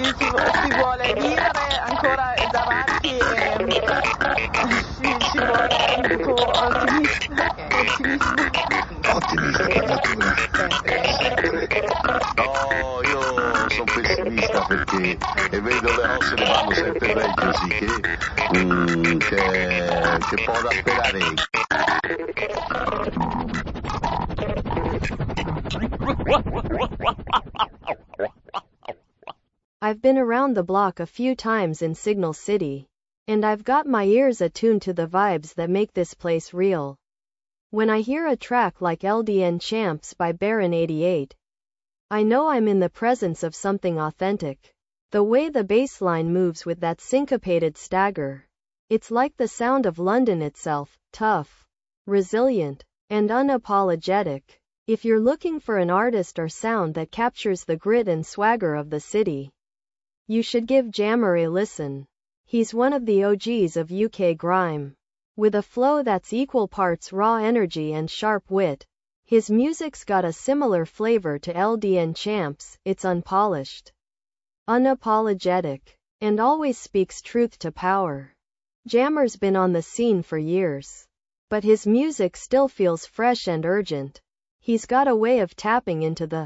si vuole vivere ancora davanti e ci vuole un po' ottimismo. Ottimista per natura. No, io sono pessimista perché e vedo le cose ne vanno sempre peggio, sì, che può da sperare. I've been around the block a few times in Signal City, and I've got my ears attuned to the vibes that make this place real. When I hear a track like LDN Champs by Baron 88, I know I'm in the presence of something authentic. The way the bass line moves with that syncopated stagger. It's like the sound of London itself, tough, resilient, and unapologetic. If you're looking for an artist or sound that captures the grit and swagger of the city, you should give Jammer a listen. He's one of the OGs of UK grime. With a flow that's equal parts raw energy and sharp wit, his music's got a similar flavor to LDN Champs. It's unpolished, unapologetic, and always speaks truth to power. Jammer's been on the scene for years, but his music still feels fresh and urgent. He's got a way of tapping into the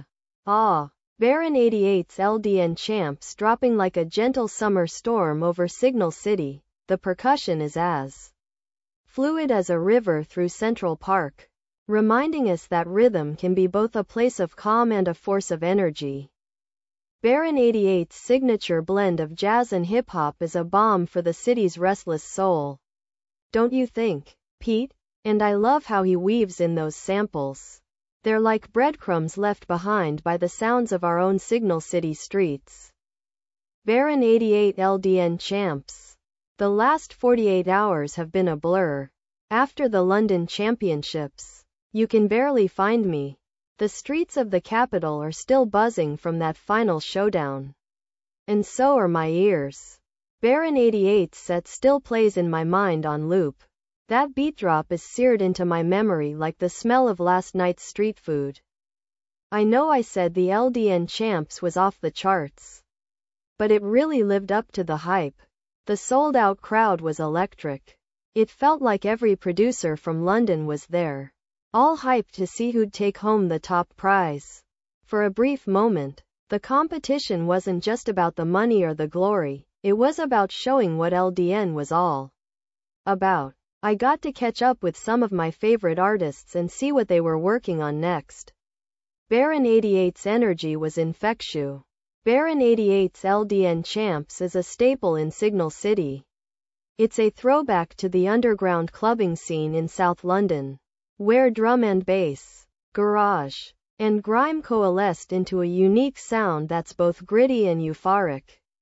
Baron 88's LDN Champs dropping like a gentle summer storm over Signal City. The percussion is as fluid as a river through Central Park, reminding us that rhythm can be both a place of calm and a force of energy. Baron 88's signature blend of jazz and hip-hop is a balm for the city's restless soul. Don't you think, Pete? And I love how he weaves in those samples. They're like breadcrumbs left behind by the sounds of our own Signal City streets. Baron 88 LDN Champs. The last 48 hours have been a blur. After the London Championships, you can barely find me. The streets of the capital are still buzzing from that final showdown. And so are my ears. Baron 88's set still plays in my mind on loop. That beat drop is seared into my memory like the smell of last night's street food. I know I said the LDN Champs was off the charts, but it really lived up to the hype. The sold-out crowd was electric. It felt like every producer from London was there, all hyped to see who'd take home the top prize. For a brief moment, the competition wasn't just about the money or the glory, it was about showing what LDN was all about. I got to catch up with some of my favorite artists and see what they were working on next. Baron 88's energy was infectious. Baron 88's LDN Champs is a staple in Signal City. It's a throwback to the underground clubbing scene in South London, where drum and bass, garage, and grime coalesced into a unique sound that's both gritty and euphoric.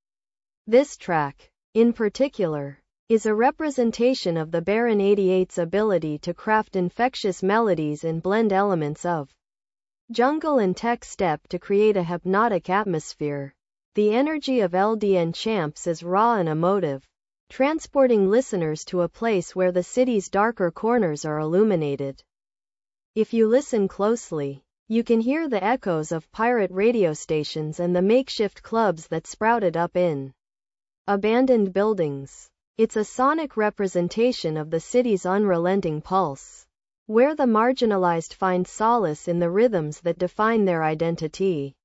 This track, in particular, is a representation of the Baron 88's ability to craft infectious melodies and blend elements of jungle and tech step to create a hypnotic atmosphere. The energy of LDN Champs is raw and emotive, transporting listeners to a place where the city's darker corners are illuminated. If you listen closely, you can hear the echoes of pirate radio stations and the makeshift clubs that sprouted up in abandoned buildings. It's a sonic representation of the city's unrelenting pulse, where the marginalized find solace in the rhythms that define their identity.